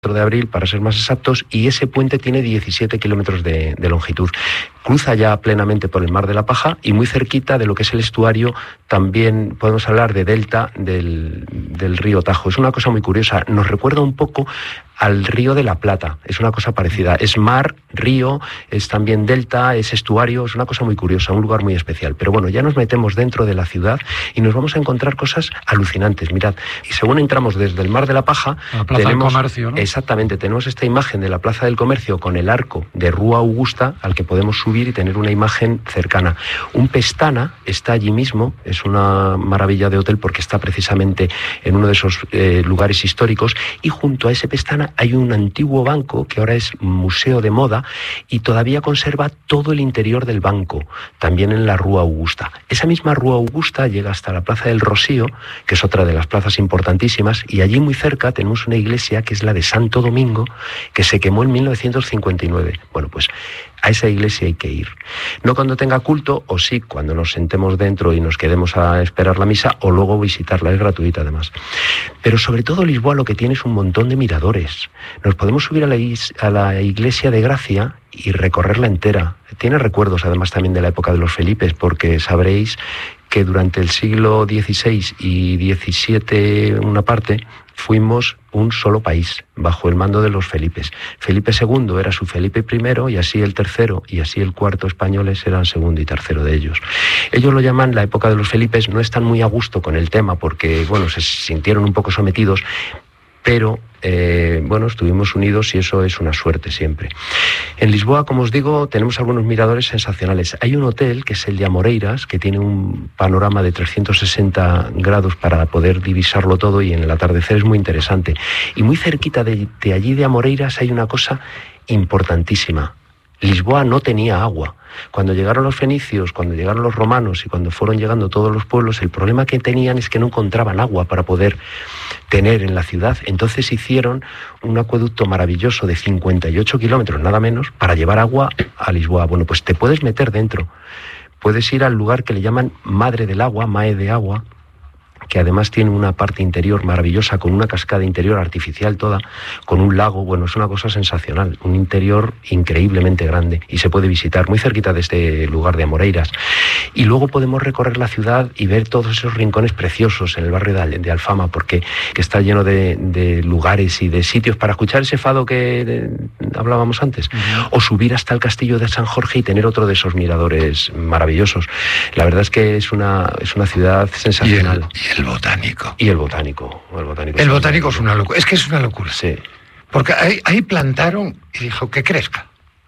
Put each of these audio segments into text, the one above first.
de abril, para ser más exactos, y ese puente tiene 17 kilómetros de longitud. Cruza ya plenamente por el Mar de la Paja y muy cerquita de lo que es el estuario también podemos hablar de delta del río Tajo. Es una cosa muy curiosa, nos recuerda un poco al río de la Plata, es una cosa parecida, es mar, río, es también delta, es estuario, es una cosa muy curiosa, un lugar muy especial. Pero bueno, ya nos metemos dentro de la ciudad y nos vamos a encontrar cosas alucinantes. Mirad, y según entramos desde el Mar de la Paja, la Plaza del Comercio, ¿no? Exactamente, tenemos esta imagen de la Plaza del Comercio con el arco de Rúa Augusta al que podemos subir y tener una imagen cercana. Un Pestana está allí mismo, es una maravilla de hotel porque está precisamente en uno de esos lugares históricos, y junto a ese Pestana hay un antiguo banco que ahora es museo de moda y todavía conserva todo el interior del banco, también en la Rúa Augusta. Esa misma Rúa Augusta llega hasta la Plaza del Rocío, que es otra de las plazas importantísimas, y allí muy cerca tenemos una iglesia que es la de Santo Domingo, que se quemó en 1959. Bueno, pues a esa iglesia hay que ir. No cuando tenga culto, o sí cuando nos sentemos dentro y nos quedemos a esperar la misa, o luego visitarla, es gratuita además. Pero sobre todo Lisboa lo que tiene es un montón de miradores. Nos podemos subir a la iglesia de Gracia y recorrerla entera. Tiene recuerdos además también de la época de los Felipes, porque sabréis que durante el siglo XVI y XVII, una parte, fuimos un solo país, bajo el mando de los Felipes. Felipe II era su Felipe I, y así el tercero y así el cuarto españoles eran segundo y tercero de ellos. Ellos lo llaman la época de los Felipes, no están muy a gusto con el tema porque, bueno, se sintieron un poco sometidos, pero bueno, estuvimos unidos y eso es una suerte siempre. En Lisboa, como os digo, tenemos algunos miradores sensacionales. Hay un hotel que es el de Amoreiras, que tiene un panorama de 360 grados para poder divisarlo todo, y en el atardecer es muy interesante. Y muy cerquita de allí de Amoreiras hay una cosa importantísima. Lisboa no tenía agua. Cuando llegaron los fenicios, cuando llegaron los romanos y cuando fueron llegando todos los pueblos, el problema que tenían es que no encontraban agua para poder tener en la ciudad. Entonces hicieron un acueducto maravilloso de 58 kilómetros, nada menos, para llevar agua a Lisboa. Bueno, pues te puedes meter dentro. Puedes ir al lugar que le llaman Madre del Agua, Mae de Agua, que además tiene una parte interior maravillosa, con una cascada interior artificial toda, con un lago. Bueno, es una cosa sensacional, un interior increíblemente grande, y se puede visitar muy cerquita de este lugar de Amoreiras. Y luego podemos recorrer la ciudad y ver todos esos rincones preciosos en el barrio de Alfama, porque que está lleno de lugares y de sitios para escuchar ese fado que hablábamos antes, o subir hasta el castillo de San Jorge y tener otro de esos miradores maravillosos. La verdad es que es una ciudad sensacional. El botánico. Y el botánico. El botánico es una locura. Es que es una locura. Sí. Porque ahí plantaron y dijo que crezca.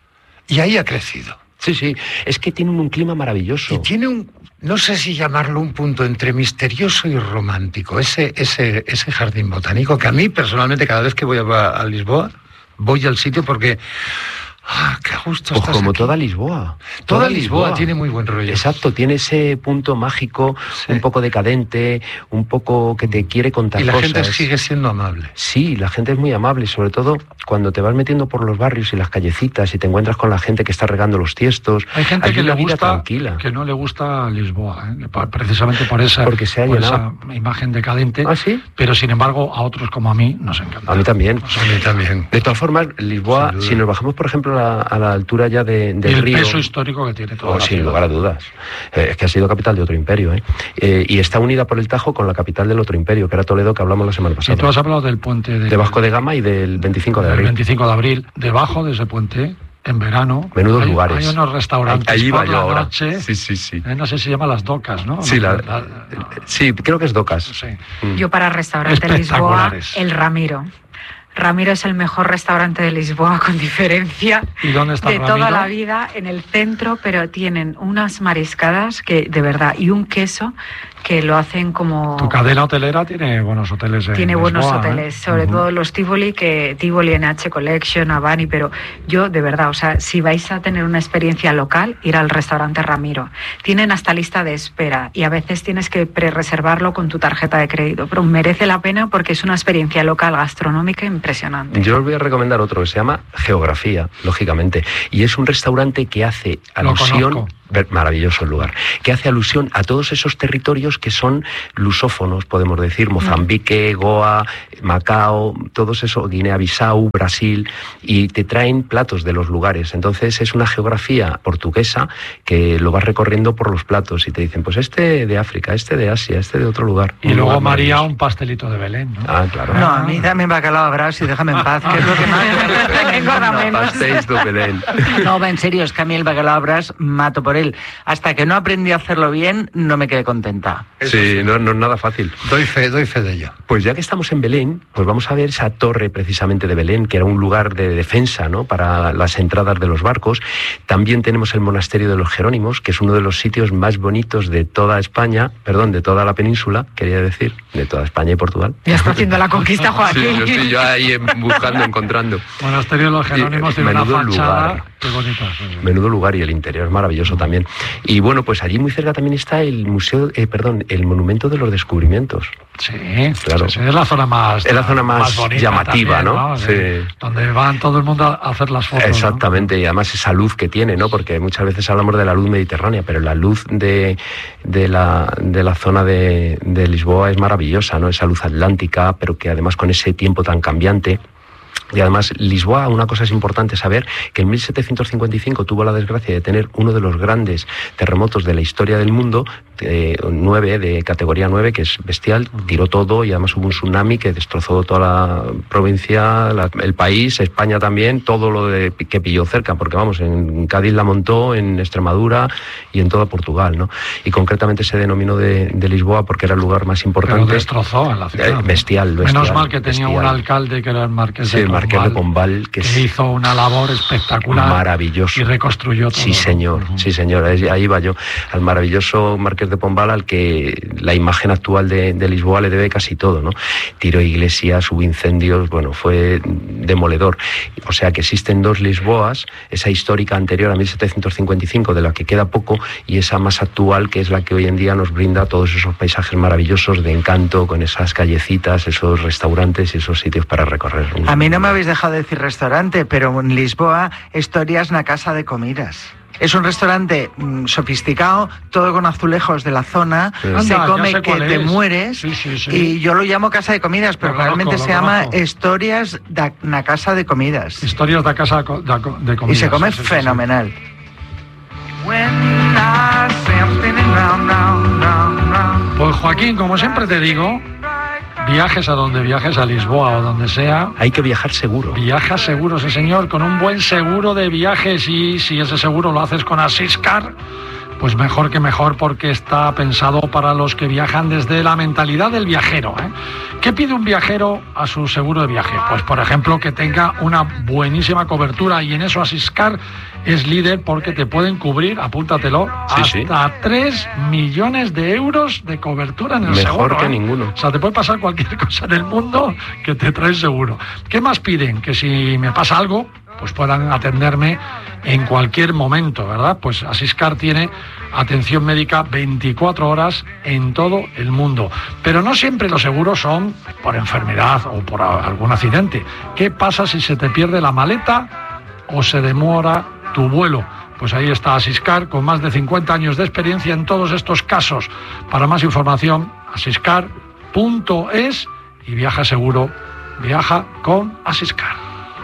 Y ahí ha crecido. Sí, sí. Es que tiene un clima maravilloso. Y tiene no sé si llamarlo un punto entre misterioso y romántico. Ese jardín botánico que a mí personalmente cada vez que voy a Lisboa, voy al sitio porque... qué gusto estás como aquí. toda Lisboa. Toda Lisboa tiene muy buen rollo. Exacto, tiene ese punto mágico, sí, un poco decadente, un poco que te quiere contar cosas. Y la gente sigue siendo amable. Sí, la gente es muy amable, sobre todo cuando te vas metiendo por los barrios y las callecitas y te encuentras con la gente que está regando los tiestos. Hay gente que le gusta, tranquila, que no le gusta Lisboa, precisamente por esa imagen decadente. ¿Ah, sí? Pero sin embargo a otros como a mí nos encanta. A mí también. A mí también. De todas formas, Lisboa, si nos bajamos por ejemplo a la altura ya del río... El peso histórico que tiene todo. Sin lugar a dudas. Es que ha sido capital de otro imperio. Y está unida por el Tajo con la capital del otro imperio, que era Toledo, que hablamos la semana pasada. Y tú has hablado del puente de Vasco de Gama y del 25 de abril. El 25 de abril. Debajo de ese puente, en verano... Menudos lugares. Hay unos restaurantes allí por la ahora. Noche. Sí. No sé si se llama Las Docas, ¿no? Sí, sí, creo que es Docas. Sí. Yo para restaurante Lisboa, el Ramiro. Ramiro es el mejor restaurante de Lisboa, con diferencia. ¿Y dónde está de Ramiro? Toda la vida, en el centro, pero tienen unas mariscadas que, de verdad, y un queso que lo hacen como... Tu cadena hotelera tiene buenos hoteles en Tiene buenos Lisboa, hoteles, sobre todo los Tivoli, NH Collection, Avani, pero yo, de verdad, o sea, si vais a tener una experiencia local, ir al restaurante Ramiro. Tienen hasta lista de espera y a veces tienes que pre-reservarlo con tu tarjeta de crédito, pero merece la pena porque es una experiencia local gastronómica impresionante. Yo os voy a recomendar otro que se llama Geografía, lógicamente, y es un restaurante que hace alusión... Maravilloso el lugar. Que hace alusión a todos esos territorios que son lusófonos, podemos decir, Mozambique, Goa, Macao, todos esos, Guinea-Bissau, Brasil, y te traen platos de los lugares. Entonces es una geografía portuguesa que lo vas recorriendo por los platos y te dicen, pues este de África, este de Asia, este de otro lugar. Y luego, María, un pastelito de Belén, ¿no? Ah, claro. No, a mí dame bacalao a Brás y déjame en paz, que es lo que más... Pastéis de Belén. No, en serio, es que a mí el bacalao a Brás mato por él. Hasta que no aprendí a hacerlo bien, no me quedé contenta. Sí, no es nada fácil. Doy fe de ello. Pues ya que estamos en Belén, pues vamos a ver esa torre precisamente de Belén, que era un lugar de defensa, ¿no?, para las entradas de los barcos. También tenemos el monasterio de los Jerónimos, que es uno de los sitios más bonitos de toda España, de toda la península, quería decir, de toda España y Portugal. Ya está haciendo la conquista, Joaquín. Sí, yo estoy yo ahí buscando, encontrando. Monasterio de los Jerónimos tiene una fachada, lugar. Qué bonita. Menudo lugar, y el interior es maravilloso también. Y bueno, pues allí muy cerca también está el el monumento de los descubrimientos. Sí, claro. Sí, es la zona más bonita, llamativa, también, ¿no? Sí. Donde van todo el mundo a hacer las fotos. Exactamente, ¿no? Y además esa luz que tiene, ¿no? Porque muchas veces hablamos de la luz mediterránea, pero la luz de la zona de Lisboa es maravillosa, ¿no? Esa luz atlántica, pero que además con ese tiempo tan cambiante. Y además, Lisboa, una cosa es importante saber, que en 1755 tuvo la desgracia de tener uno de los grandes terremotos de la historia del mundo, de categoría 9, que es bestial, tiró todo, y además hubo un tsunami que destrozó toda la provincia, el país, España también, todo lo que pilló cerca, porque vamos, en Cádiz la montó, en Extremadura y en toda Portugal, ¿no? Y concretamente se denominó de Lisboa porque era el lugar más importante. Pero destrozó en la ciudad. Bestial. Menos mal que tenía un alcalde que era el Marqués de Pombal. Marqués de Pombal, que hizo una labor espectacular, maravilloso, y reconstruyó todo. Sí, señor, sí, señor, ahí va yo, al maravilloso Marqués de Pombal, al que la imagen actual de Lisboa le debe casi todo, ¿no? Tiró iglesias, hubo incendios, bueno, fue demoledor. O sea que existen dos Lisboas, esa histórica anterior a 1755, de la que queda poco, y esa más actual, que es la que hoy en día nos brinda todos esos paisajes maravillosos de encanto, con esas callecitas, esos restaurantes y esos sitios para recorrer. A mí no me habéis dejado de decir restaurante, pero en Lisboa historias na casa de comidas. Es un restaurante sofisticado, todo con azulejos de la zona, se come que te mueres, sí. Y yo lo llamo casa de comidas, pero realmente se llama Historias na casa de comidas. Historias da casa de comidas. Y se come fenomenal. Pues Joaquín, como siempre te digo, viajes a donde viajes, a Lisboa o donde sea, hay que viajar seguro. Viaja seguro, sí señor, con un buen seguro de viajes, y si ese seguro lo haces con Asiscar, pues mejor que mejor, porque está pensado para los que viajan desde la mentalidad del viajero, ¿eh? ¿Qué pide un viajero a su seguro de viaje? Pues por ejemplo que tenga una buenísima cobertura, y en eso Asiscar es líder, porque te pueden cubrir, apúntatelo, hasta 3 millones de euros de cobertura en el seguro. Mejor que ninguno. O sea, te puede pasar cualquier cosa en el mundo que te trae seguro. ¿Qué más piden? Que si me pasa algo, pues puedan atenderme en cualquier momento, ¿verdad? Pues Asiscar tiene atención médica 24 horas en todo el mundo. Pero no siempre los seguros son por enfermedad o por algún accidente. ¿Qué pasa si se te pierde la maleta o se demora tu vuelo? Pues ahí está Asiscar, con más de 50 años de experiencia en todos estos casos. Para más información, asiscar.es, y viaja seguro, viaja con Asiscar.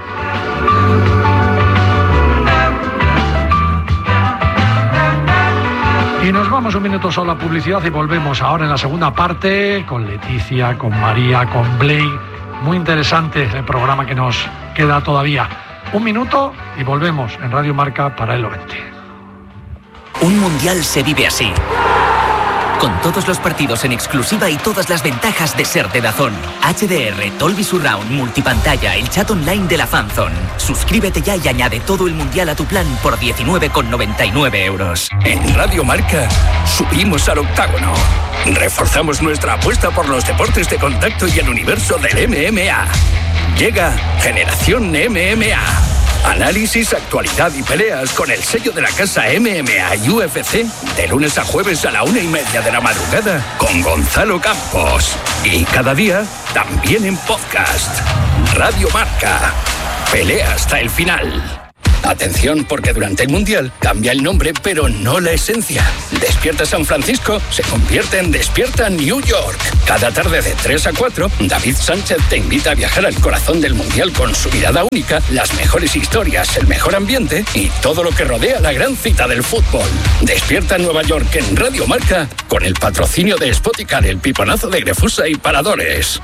Y nos vamos un minuto solo a publicidad y volvemos ahora en la segunda parte con Leticia, con María, con Blake. Muy interesante el programa que nos queda todavía. Un minuto y volvemos en Radio Marca para el Oeste. Un mundial se vive así. Con todos los partidos en exclusiva y todas las ventajas de ser de DAZN. HDR, Dolby Surround, multipantalla, el chat online de la Fanzone. Suscríbete ya y añade todo el mundial a tu plan por 19,99 euros. En Radio Marca subimos al octágono. Reforzamos nuestra apuesta por los deportes de contacto y el universo del MMA. Llega Generación MMA. Análisis, actualidad y peleas con el sello de la casa MMA y UFC, de lunes a jueves a la 1:30 de la madrugada con Gonzalo Campos. Y cada día también en podcast. Radio Marca. Pelea hasta el final. Atención, porque durante el Mundial cambia el nombre, pero no la esencia. Despierta San Francisco se convierte en Despierta New York. Cada tarde de 3 a 4, David Sánchez te invita a viajar al corazón del Mundial con su mirada única, las mejores historias, el mejor ambiente y todo lo que rodea la gran cita del fútbol. Despierta Nueva York en Radio Marca con el patrocinio de Spoticar, el piponazo de Grefusa y Paradores.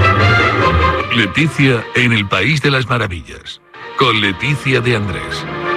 Leticia en el País de las Maravillas, con Leticia de Andrés.